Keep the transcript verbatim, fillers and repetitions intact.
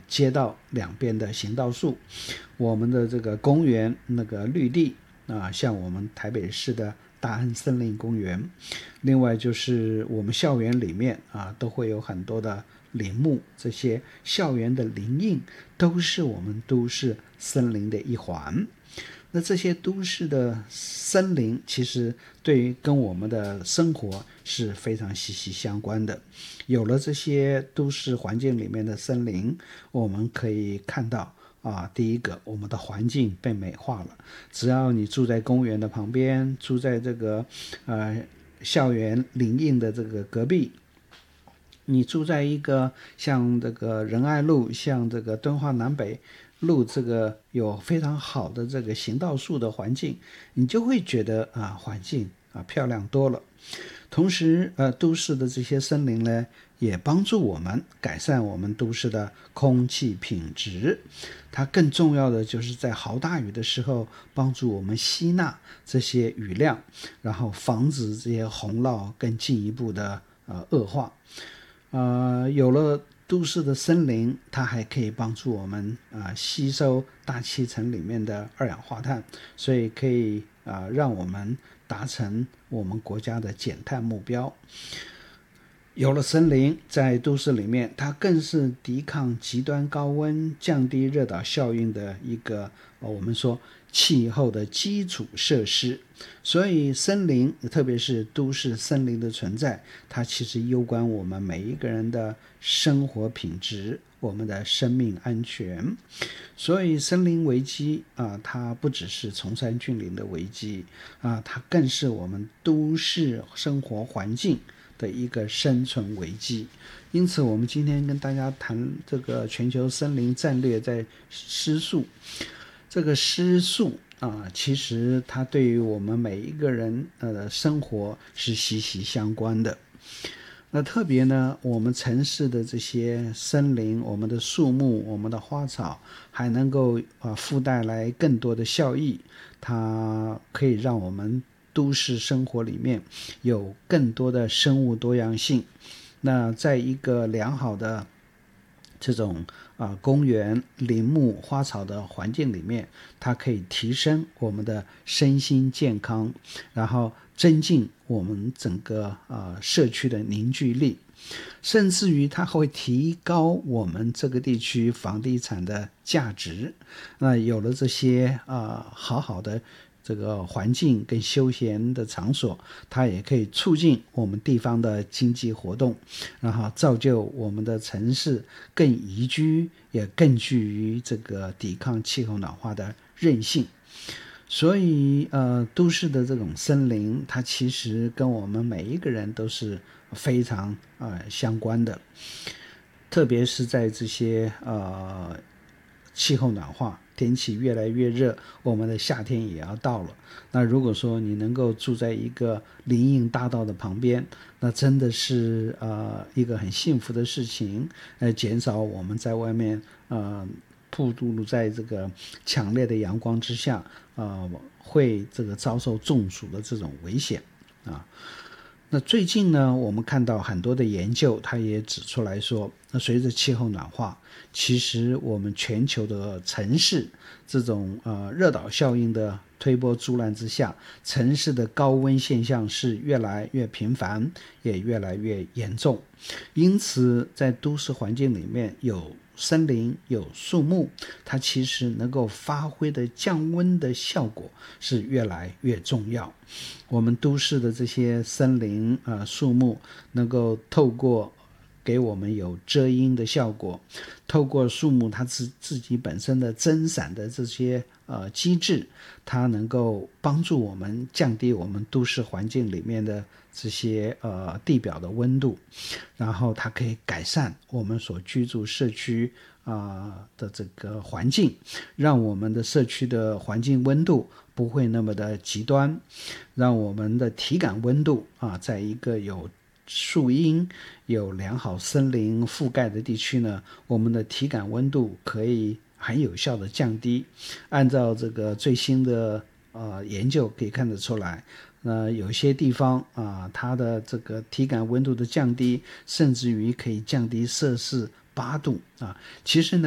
街道两边的行道树，我们的这个公园那个绿地啊，像我们台北市的大安森林公园，另外就是我们校园里面啊都会有很多的林木，这些校园的林荫都是我们都市森林的一环。那这些都市的森林其实对于跟我们的生活是非常息息相关的。有了这些都市环境里面的森林，我们可以看到啊，第一个，我们的环境被美化了。只要你住在公园的旁边，住在这个呃校园林荫的这个隔壁，你住在一个像这个仁爱路，像这个敦化南北路，这个有非常好的这个行道树的环境，你就会觉得啊，环境啊漂亮多了。同时，呃，都市的这些森林呢，也帮助我们改善我们都市的空气品质。它更重要的就是在豪大雨的时候，帮助我们吸纳这些雨量，然后防止这些洪涝更进一步的呃恶化。呃，有了都市的森林，它还可以帮助我们啊、呃、吸收大气层里面的二氧化碳，所以可以啊、呃、让我们达成我们国家的减碳目标。有了森林，在都市里面，它更是抵抗极端高温、降低热岛效应的一个、呃、我们说气候的基础设施。所以森林，特别是都市森林的存在，它其实攸关我们每一个人的生活品质，我们的生命安全。所以森林危机啊，它不只是崇山峻岭的危机啊，它更是我们都市生活环境的一个生存危机。因此我们今天跟大家谈这个全球森林战略在失速。这个失速啊，其实它对于我们每一个人呃生活是息息相关的。那特别呢，我们城市的这些森林，我们的树木，我们的花草，还能够啊附带来更多的效益。它可以让我们都市生活里面有更多的生物多样性。那在一个良好的这种啊公园、林木、花草的环境里面，它可以提升我们的身心健康，然后增进我们整个啊社区的凝聚力，甚至于它会提高我们这个地区房地产的价值。那有了这些啊好好的这个环境跟休闲的场所，它也可以促进我们地方的经济活动，然后造就我们的城市更宜居，也更具于这个抵抗气候暖化的韧性。所以呃，都市的这种森林，它其实跟我们每一个人都是非常呃相关的，特别是在这些呃气候暖化，天气越来越热，我们的夏天也要到了。那如果说你能够住在一个林荫大道的旁边，那真的是呃一个很幸福的事情，呃，减少我们在外面呃暴露在这个强烈的阳光之下，呃，会这个遭受中暑的这种危险啊。那最近呢，我们看到很多的研究，它也指出来说，那随着气候暖化，其实我们全球的城市这种呃热岛效应的推波助澜之下，城市的高温现象是越来越频繁，也越来越严重。因此，在都市环境里面有森林有树木，它其实能够发挥的降温的效果是越来越重要。我们都市的这些森林啊、呃、树木能够透过给我们有遮阴的效果，透过树木它自自己本身的增散的这些呃机制，它能够帮助我们降低我们都市环境里面的这些呃地表的温度，然后它可以改善我们所居住社区啊、呃、的这个环境，让我们的社区的环境温度不会那么的极端，让我们的体感温度啊，在一个有树荫、有良好森林覆盖的地区呢，我们的体感温度可以很有效的降低。按照这个最新的呃研究可以看得出来，呃，有些地方啊，它的这个体感温度的降低，甚至于可以降低摄氏八度啊，其实呢。